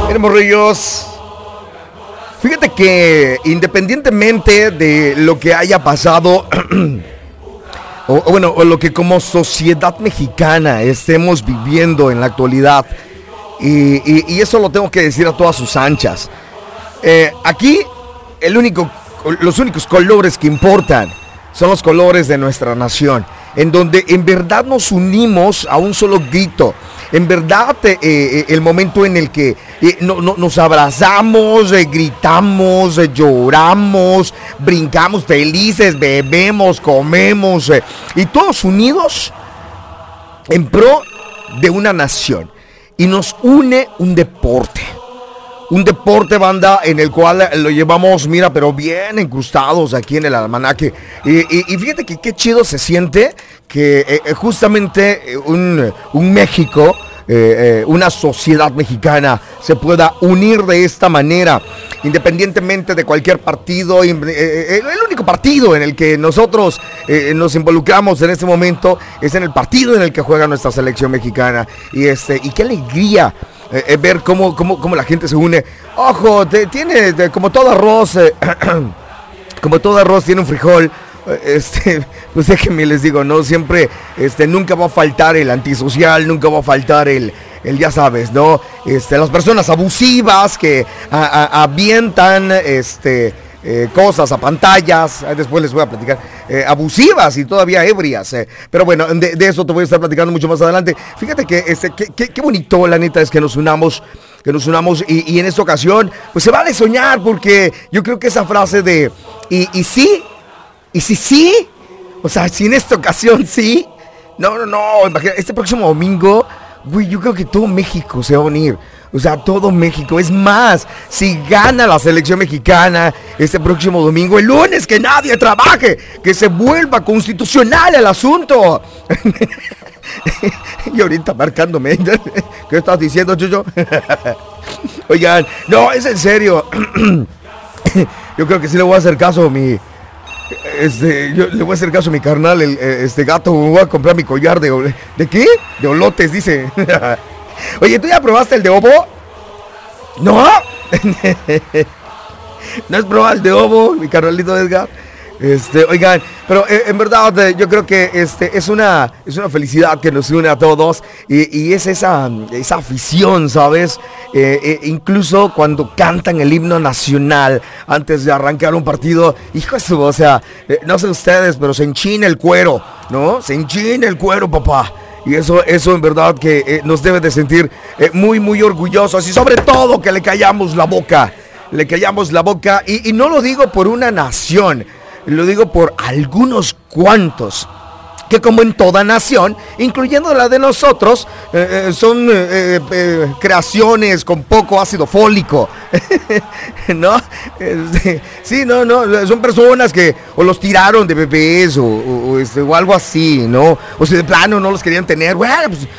Miren, morrillos, fíjate que independientemente de lo que haya pasado, o lo que como sociedad mexicana estemos viviendo en la actualidad, y eso lo tengo que decir a todas sus anchas, aquí los únicos colores que importan son los colores de nuestra nación, en donde en verdad nos unimos a un solo grito. En verdad, el momento en el que nos abrazamos, gritamos, lloramos, brincamos felices, bebemos, comemos, y todos unidos en pro de una nación. Y nos une un deporte. Un deporte, banda, en el cual lo llevamos, mira, pero bien incrustados aquí en el almanaque. Y fíjate que qué chido se siente que justamente un México, una sociedad mexicana se pueda unir de esta manera, independientemente de cualquier partido. El único partido en el que nosotros nos involucramos en este momento es en el partido en el que juega nuestra selección mexicana. Y qué alegría ver cómo la gente se une. Ojo, tiene como todo arroz, como todo arroz tiene un frijol. Pues déjenme les digo, no siempre, nunca va a faltar el antisocial, nunca va a faltar el ya sabes, ¿no? Las personas abusivas que avientan, cosas a pantallas. Después les voy a platicar, abusivas y todavía ebrias, pero bueno, de eso te voy a estar platicando mucho más adelante. Fíjate que qué bonito, la neta, es que nos unamos y en esta ocasión pues se vale soñar, porque yo creo que esa frase de y sí, o sea, si en esta ocasión sí, no, imagina, este próximo domingo, güey, yo creo que todo México se va a unir. O sea, todo México. Es más, si gana la selección mexicana este próximo domingo, el lunes, que nadie trabaje, que se vuelva constitucional el asunto. Y ahorita marcándome, ¿qué estás diciendo, Chucho? Oigan, no, es en serio. Yo creo que sí le voy a hacer caso a mi... yo le voy a hacer caso a mi carnal, este gato. Voy a comprar mi collar ¿de qué? De olotes, dice. Oye, ¿tú ya probaste el de ovo? ¿No? ¿No has probado el de ovo, mi carnalito Edgar? Oigan, pero en verdad yo creo que es una felicidad que nos une a todos, y es esa afición, ¿sabes? Incluso cuando cantan el himno nacional antes de arrancar un partido, hijo de su, o sea, no sé ustedes, pero se enchina el cuero, ¿no? Se enchina el cuero, papá. Y eso en verdad que nos debe de sentir muy, muy orgullosos, y sobre todo que le callamos la boca. Y no lo digo por una nación, lo digo por algunos cuantos, que como en toda nación, incluyendo la de nosotros, son creaciones con poco ácido fólico, ¿no? Sí, no, son personas que o los tiraron de bebés o algo así, ¿no? O si de plano no los querían tener, bueno, pues